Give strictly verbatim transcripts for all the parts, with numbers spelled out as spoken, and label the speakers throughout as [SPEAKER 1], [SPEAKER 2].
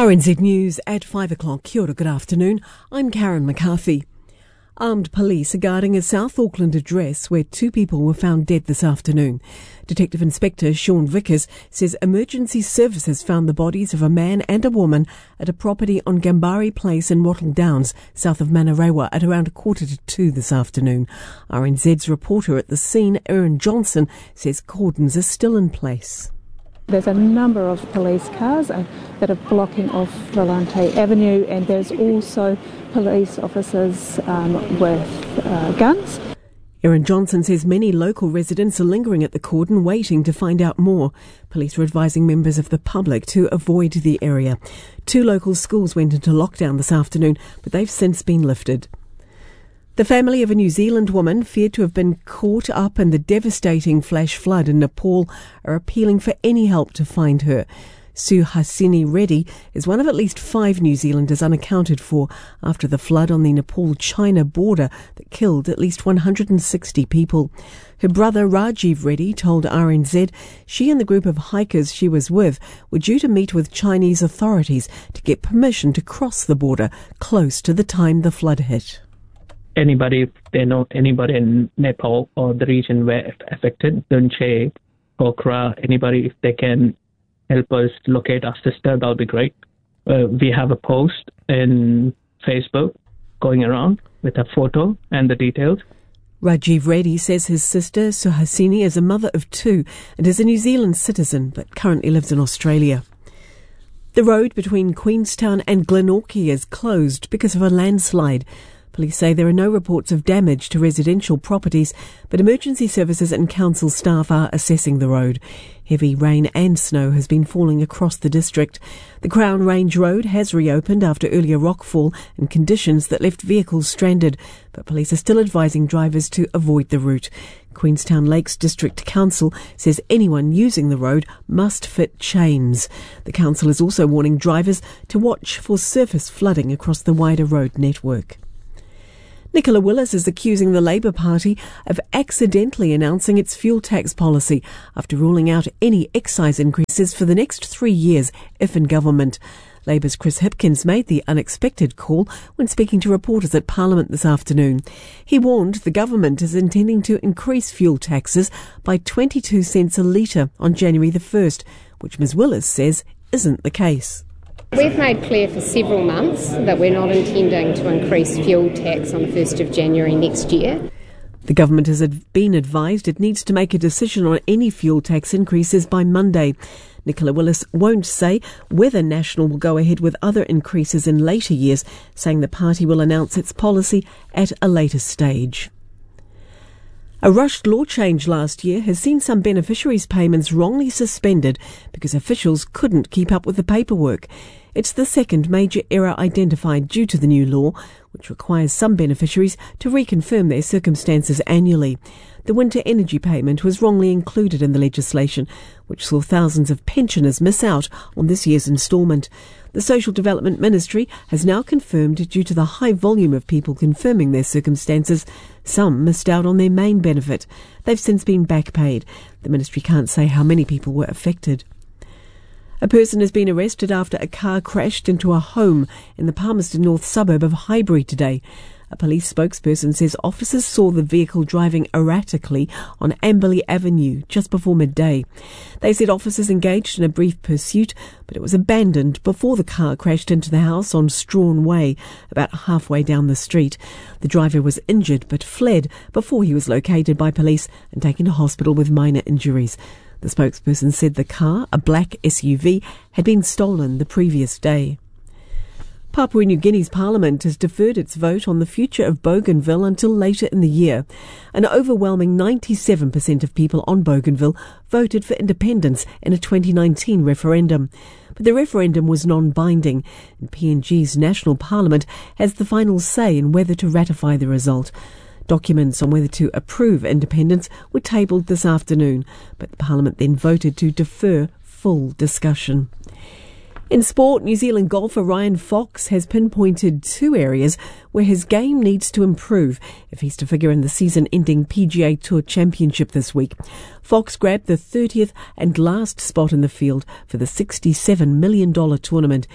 [SPEAKER 1] R N Z News at five o'clock. Kia ora, good afternoon. I'm Karen McCarthy. Armed police are guarding a South Auckland address where two people were found dead this afternoon. Detective Inspector Sean Vickers says emergency services found the bodies of a man and a woman at a property on Gambari Place in Wattle Downs, south of Manarewa, at around a quarter to two this afternoon. R N Z's reporter at the scene, Erin Johnson, says cordons are still in place.
[SPEAKER 2] There's a number of police cars uh, that are blocking off Volante Avenue, and there's also police officers um, with uh, guns.
[SPEAKER 1] Erin Johnson says many local residents are lingering at the cordon waiting to find out more. Police are advising members of the public to avoid the area. Two local schools went into lockdown this afternoon, but they've since been lifted. The family of a New Zealand woman feared to have been caught up in the devastating flash flood in Nepal are appealing for any help to find her. Suhasini Reddy is one of at least five New Zealanders unaccounted for after the flood on the Nepal-China border that killed at least one hundred sixty people. Her brother Rajiv Reddy told R N Z she and the group of hikers she was with were due to meet with Chinese authorities to get permission to cross the border close to the time the flood hit.
[SPEAKER 3] Anybody, if they know anybody in Nepal or the region where affected, Dunche, Pokhara, anybody, if they can help us locate our sister, that'll be great. Uh, we have a post in Facebook going around with a photo and the details.
[SPEAKER 1] Rajiv Reddy says his sister, Suhasini, is a mother of two and is a New Zealand citizen but currently lives in Australia. The road between Queenstown and Glenorchy is closed because of a landslide. Police say there are no reports of damage to residential properties, but emergency services and council staff are assessing the road. Heavy rain and snow has been falling across the district. The Crown Range Road has reopened after earlier rockfall and conditions that left vehicles stranded, but police are still advising drivers to avoid the route. Queenstown Lakes District Council says anyone using the road must fit chains. The council is also warning drivers to watch for surface flooding across the wider road network. Nicola Willis is accusing the Labour Party of accidentally announcing its fuel tax policy after ruling out any excise increases for the next three years if in government. Labour's Chris Hipkins made the unexpected call when speaking to reporters at Parliament this afternoon. He warned the government is intending to increase fuel taxes by twenty-two cents a litre on January the first, which Ms Willis says isn't the case.
[SPEAKER 4] We've made clear for several months that we're not intending to increase fuel tax on the first of January next year.
[SPEAKER 1] The government has been advised it needs to make a decision on any fuel tax increases by Monday. Nicola Willis won't say whether National will go ahead with other increases in later years, saying the party will announce its policy at a later stage. A rushed law change last year has seen some beneficiaries' payments wrongly suspended because officials couldn't keep up with the paperwork. It's the second major error identified due to the new law, which requires some beneficiaries to reconfirm their circumstances annually. The winter energy payment was wrongly included in the legislation, which saw thousands of pensioners miss out on this year's instalment. The Social Development Ministry has now confirmed, due to the high volume of people confirming their circumstances, some missed out on their main benefit. They've since been back paid. The ministry can't say how many people were affected. A person has been arrested after a car crashed into a home in the Palmerston North suburb of Highbury today. A police spokesperson says officers saw the vehicle driving erratically on Amberley Avenue just before midday. They said officers engaged in a brief pursuit, but it was abandoned before the car crashed into the house on Strawn Way, about halfway down the street. The driver was injured but fled before he was located by police and taken to hospital with minor injuries. The spokesperson said the car, a black S U V, had been stolen the previous day. Papua New Guinea's parliament has deferred its vote on the future of Bougainville until later in the year. An overwhelming ninety-seven percent of people on Bougainville voted for independence in a twenty nineteen referendum. But the referendum was non-binding, and P N G's national parliament has the final say in whether to ratify the result. Documents on whether to approve independence were tabled this afternoon, but the Parliament then voted to defer full discussion. In sport, New Zealand golfer Ryan Fox has pinpointed two areas where his game needs to improve if he's to figure in the season-ending P G A Tour Championship this week. Fox grabbed the thirtieth and last spot in the field for the sixty-seven million dollars tournament.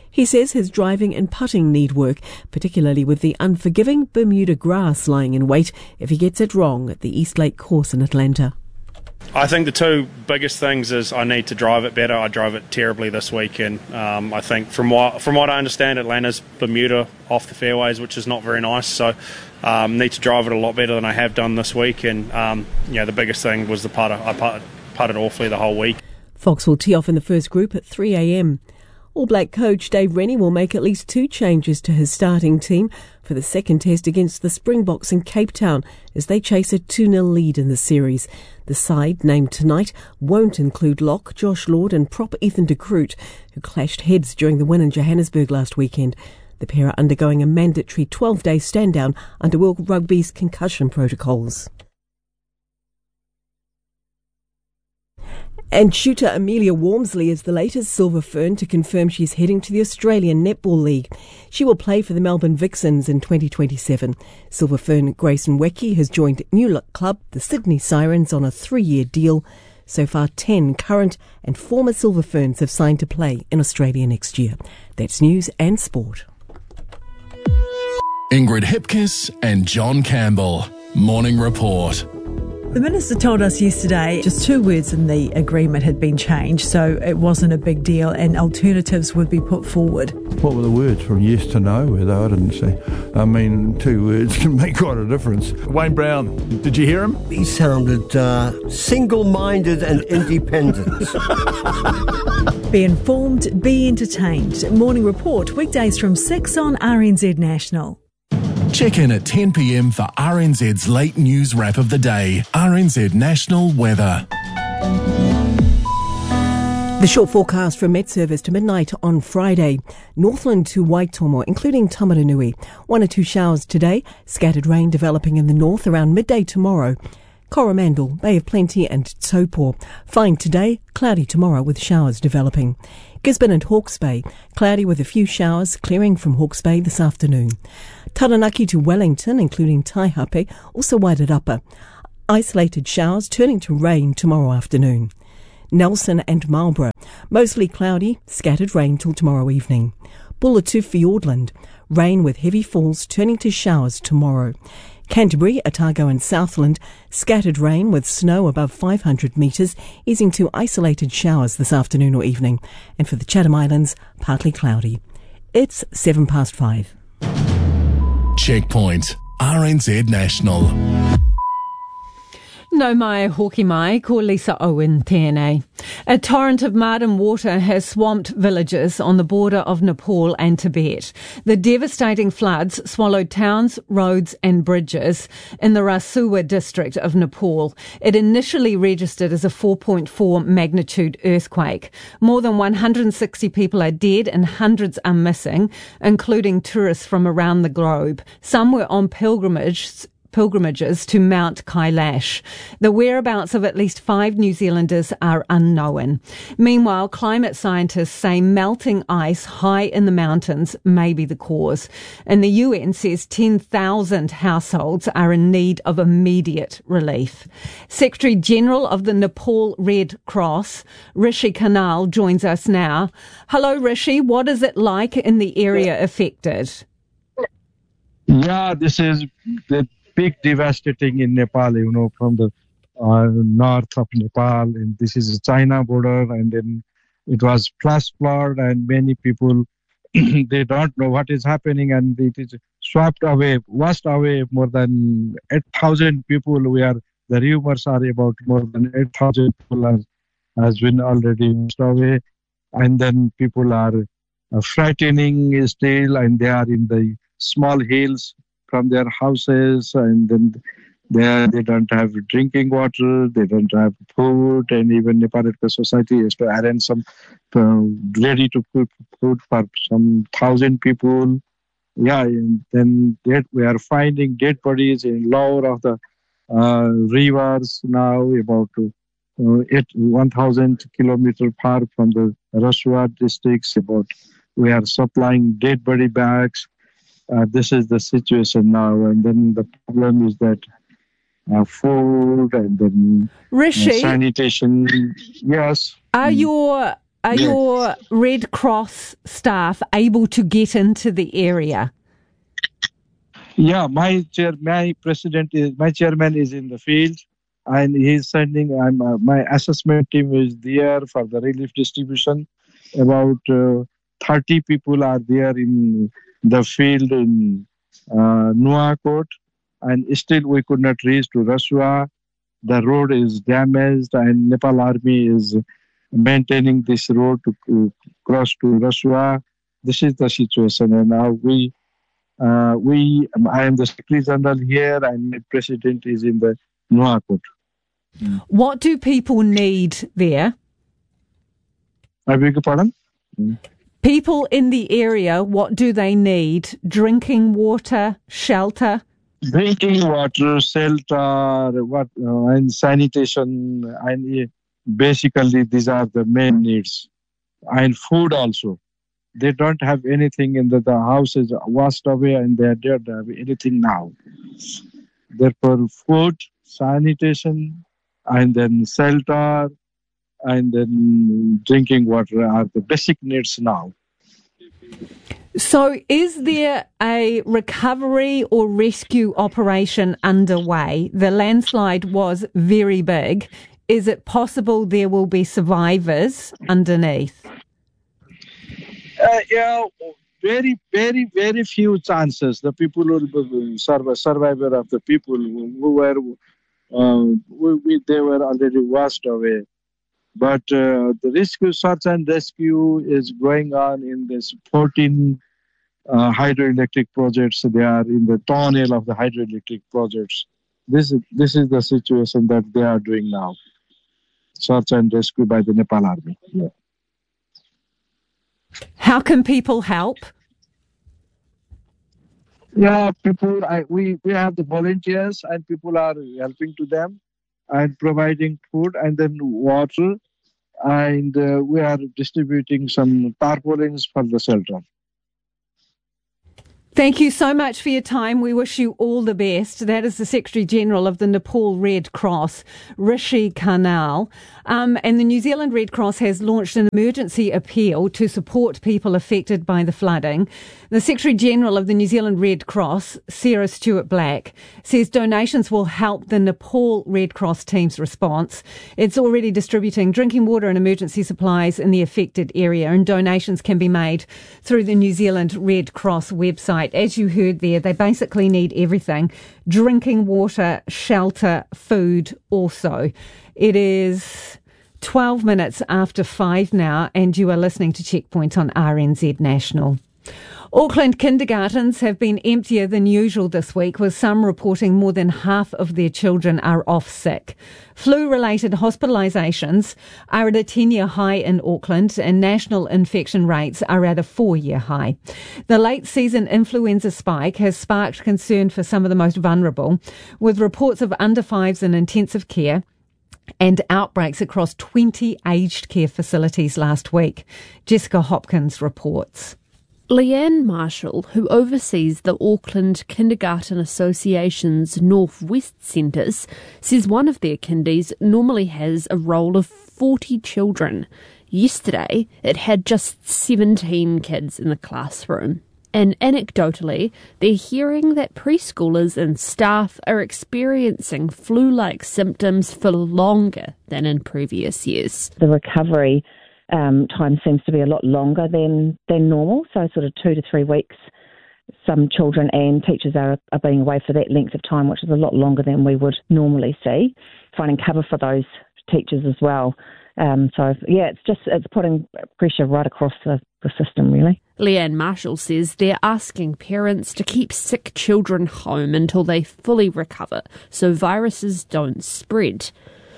[SPEAKER 1] He says his driving and putting need work, particularly with the unforgiving Bermuda grass lying in wait if he gets it wrong at the East Lake course in Atlanta.
[SPEAKER 5] I think the two biggest things is I need to drive it better. I drove it terribly this week, and um, I think from what from what I understand, Atlanta's Bermuda off the fairways, which is not very nice. So um, need to drive it a lot better than I have done this week. And um, yeah, the biggest thing was the putter. I putted, putted awfully the whole week.
[SPEAKER 1] Fox will tee off in the first group at three a.m. All Black coach Dave Rennie will make at least two changes to his starting team for the second test against the Springboks in Cape Town as they chase a two nil lead in the series. The side, named tonight, won't include lock Josh Lord and prop Ethan de Groot, who clashed heads during the win in Johannesburg last weekend. The pair are undergoing a mandatory twelve-day stand-down under World Rugby's concussion protocols. And shooter Amelia Wormsley is the latest Silver Fern to confirm she's heading to the Australian Netball League. She will play for the Melbourne Vixens in twenty twenty-seven. Silver Fern Grayson Wecke has joined new club, the Sydney Sirens, on a three-year deal. So far, ten current and former Silver Ferns have signed to play in Australia next year. That's news and sport.
[SPEAKER 6] Ingrid Hipkiss and John Campbell. Morning Report.
[SPEAKER 7] The Minister told us yesterday just two words in the agreement had been changed, so it wasn't a big deal and alternatives would be put forward.
[SPEAKER 8] What were the words from yes to no? Though I didn't say. I mean, two words can make quite a difference.
[SPEAKER 9] Wayne Brown, did you hear him?
[SPEAKER 10] He sounded uh, single-minded and independent.
[SPEAKER 7] Be informed, be entertained. Morning Report, weekdays from six on R N Z National.
[SPEAKER 6] Check in at ten p.m. for R N Z's late news wrap of the day. R N Z National Weather.
[SPEAKER 1] The short forecast from Met Service to midnight on Friday. Northland to Waitomo, including Tamaranui. One or two showers today. Scattered rain developing in the north around midday tomorrow. Coromandel, Bay of Plenty and Taupo. Fine today, cloudy tomorrow with showers developing. Gisborne and Hawke's Bay, cloudy with a few showers clearing from Hawke's Bay this afternoon. Taranaki to Wellington, including Taihape, also Wairarapa. Isolated showers turning to rain tomorrow afternoon. Nelson and Marlborough, mostly cloudy, scattered rain till tomorrow evening. Bulla to Fiordland, rain with heavy falls turning to showers tomorrow. Canterbury, Otago and Southland, scattered rain with snow above five hundred metres, easing to isolated showers this afternoon or evening. And for the Chatham Islands, partly cloudy. It's seven past five.
[SPEAKER 6] Checkpoint, R N Z National.
[SPEAKER 11] No mai hoki mai, ko Lisa Owen tēnei. A torrent of mud and water has swamped villages on the border of Nepal and Tibet. The devastating floods swallowed towns, roads and bridges in the Rasuwa district of Nepal. It initially registered as a four point four magnitude earthquake. More than one hundred sixty people are dead and hundreds are missing, including tourists from around the globe. Some were on pilgrimage pilgrimages to Mount Kailash. The whereabouts of at least five New Zealanders are unknown. Meanwhile, climate scientists say melting ice high in the mountains may be the cause. And the U N says ten thousand households are in need of immediate relief. Secretary General of the Nepal Red Cross, Rishi Kanal, joins us now. Hello, Rishi. What is it like in the area affected?
[SPEAKER 12] Yeah, this is the big devastating in Nepal, you know, from the uh, north of Nepal, and this is the China border, and then it was flash flood, and many people, they don't know what is happening, and it is swept away, washed away more than eight thousand people. We are, the rumors are about more than eight thousand people has, has been already washed away, and then people are uh, frightening still, and they are in the small hills from their houses, and then they they don't have drinking water, they don't have food, and even Nepal Red Cross Society has to arrange some uh, ready to cook food for some thousand people. Yeah, and then dead, we are finding dead bodies in lower of the uh, rivers now, about uh, eight, one thousand kilometers far from the Rasuwa districts. About we are supplying dead body bags. Uh, this is the situation now, and then the problem is that uh, food and then
[SPEAKER 11] Rishi,
[SPEAKER 12] uh, sanitation. Yes.
[SPEAKER 11] Are your are
[SPEAKER 12] Yes.
[SPEAKER 11] your Red Cross staff able to get into the area?
[SPEAKER 12] Yeah, my chair, my president is my chairman is in the field, and he's sending. I'm uh, my assessment team is there for the relief distribution. About uh, thirty people are there in the field in uh, Nuakot, and still we could not reach to Rasua. The road is damaged, and Nepal Army is maintaining this road to, to cross to Rasua. This is the situation, and now we. Uh, we, I am the Secretary General here, and my President is in the Nuakot.
[SPEAKER 11] What do people need there?
[SPEAKER 12] I beg your pardon?
[SPEAKER 11] People in the area, what do they need? Drinking water, shelter?
[SPEAKER 12] Drinking water, shelter, what, uh, and sanitation, and uh, basically these are the main needs. And food also. They don't have anything in the, the house is washed away, and they don't have anything now. Therefore, food, sanitation, and then shelter, and then drinking water are the basic needs now.
[SPEAKER 11] So is there a recovery or rescue operation underway? The landslide was very big. Is it possible there will be survivors underneath?
[SPEAKER 12] Uh, yeah, very, very, very few chances. The people will be survivor, survivor of the people who were, uh, we, we, they were already washed away. But uh, the rescue, search and rescue is going on in this fourteen uh, hydroelectric projects. They are in the tunnel of the hydroelectric projects. This is, this is the situation that they are doing now. Search and rescue by the Nepal Army. Yeah.
[SPEAKER 11] How can people help?
[SPEAKER 12] Yeah, people, I, we, we have the volunteers, and people are helping to them and providing food and then water, and uh, we are distributing some tarpaulins for the shelter.
[SPEAKER 11] Thank you so much for your time. We wish you all the best. That is the Secretary General of the Nepal Red Cross, Rishi Karnal. Um, and the New Zealand Red Cross has launched an emergency appeal to support people affected by the flooding. The Secretary General of the New Zealand Red Cross, Sarah Stewart-Black, says donations will help the Nepal Red Cross team's response. It's already distributing drinking water and emergency supplies in the affected area, and donations can be made through the New Zealand Red Cross website. As you heard there, they basically need everything. Drinking water, shelter, food also. It is twelve minutes after five now, and you are listening to Checkpoint on R N Z National. Auckland kindergartens have been emptier than usual this week, with some reporting more than half of their children are off sick. Flu-related hospitalisations are at a ten-year high in Auckland, and national infection rates are at a four-year high. The late-season influenza spike has sparked concern for some of the most vulnerable, with reports of under-fives in intensive care and outbreaks across twenty aged care facilities last week. Jessica Hopkins reports.
[SPEAKER 13] Leanne Marshall, who oversees the Auckland Kindergarten Association's North-West Centres, says one of their kindies normally has a roll of forty children. Yesterday, it had just seventeen kids in the classroom. And anecdotally, they're hearing that preschoolers and staff are experiencing flu-like symptoms for longer than in previous years.
[SPEAKER 14] The recovery Um, time seems to be a lot longer than, than normal, so sort of two to three weeks. Some children and teachers are, are being away for that length of time, which is a lot longer than we would normally see. Finding cover for those teachers as well. Um, so, yeah, it's just it's putting pressure right across the, the system, really.
[SPEAKER 13] Leanne Marshall says they're asking parents to keep sick children home until they fully recover so viruses don't spread.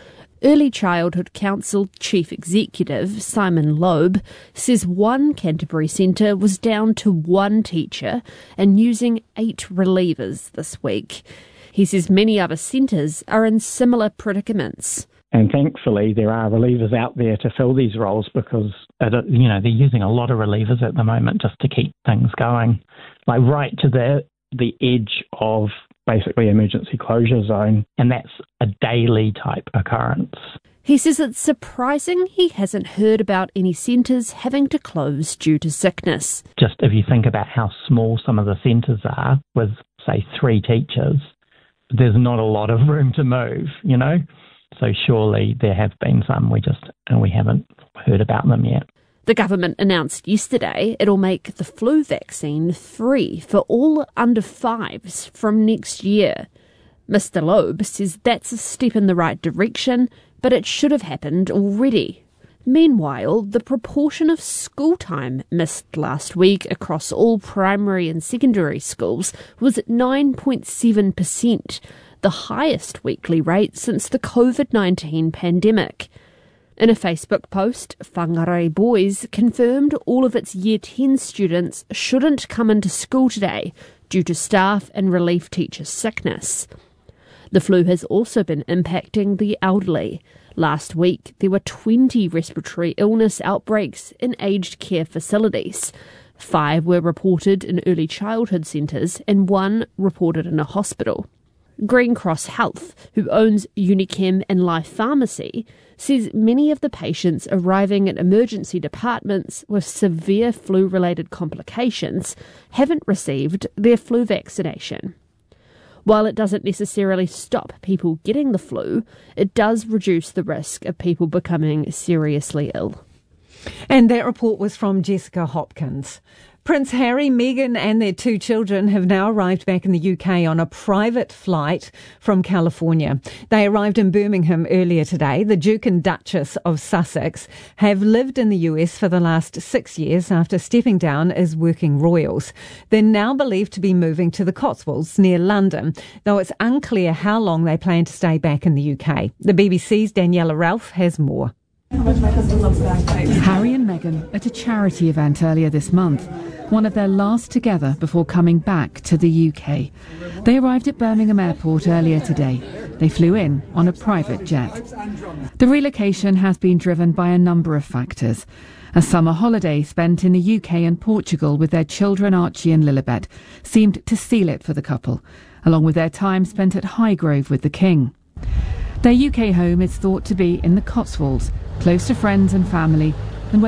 [SPEAKER 13] Early Childhood Council Chief Executive Simon Loeb says one Canterbury centre was down to one teacher and using eight relievers this week. He says many other centres are in similar predicaments.
[SPEAKER 15] And thankfully there are relievers out there to fill these roles because, you know, they're using a lot of relievers at the moment just to keep things going, like right to the the edge of basically emergency closure zone, and that's a daily type occurrence.
[SPEAKER 13] He says it's surprising he hasn't heard about any centres having to close due to sickness.
[SPEAKER 15] Just if you think about how small some of the centres are, with, say, three teachers, there's not a lot of room to move, you know? So surely there have been some, we just we haven't heard about them yet.
[SPEAKER 13] The government announced yesterday it'll make the flu vaccine free for all under fives from next year. Mister Loeb says that's a step in the right direction, but it should have happened already. Meanwhile, the proportion of school time missed last week across all primary and secondary schools was at nine point seven percent, the highest weekly rate since the COVID nineteen pandemic. In a Facebook post, Whangarei Boys confirmed all of its Year ten students shouldn't come into school today due to staff and relief teacher sickness. The flu has also been impacting the elderly. Last week, there were twenty respiratory illness outbreaks in aged care facilities. Five were reported in early childhood centres and one reported in a hospital. Green Cross Health, who owns Unichem and Life Pharmacy, says many of the patients arriving at emergency departments with severe flu-related complications haven't received their flu vaccination. While it doesn't necessarily stop people getting the flu, it does reduce the risk of people becoming seriously ill.
[SPEAKER 11] And that report was from Jessica Hopkins. Prince Harry, Meghan and their two children have now arrived back in the U K on a private flight from California. They arrived in Birmingham earlier today. The Duke and Duchess of Sussex have lived in the U S for the last six years after stepping down as working royals. They're now believed to be moving to the Cotswolds near London, though it's unclear how long they plan to stay back in the U K. The B B C's Daniela Ralph has more.
[SPEAKER 16] Harry and Meghan at a charity event earlier this month, one of their last together before coming back to the U K. They arrived at Birmingham Airport earlier today. They flew in on a private jet. The relocation has been driven by a number of factors. A summer holiday spent in the U K and Portugal with their children Archie and Lilibet seemed to seal it for the couple, along with their time spent at Highgrove with the King. Their U K home is thought to be in the Cotswolds, close to friends and family